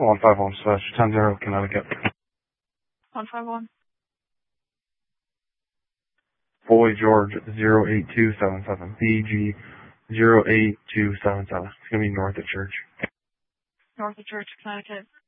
151/10, Connecticut. 151. Boy George 08277. BG 08277. It's going to be north of church. North of Church, Connecticut.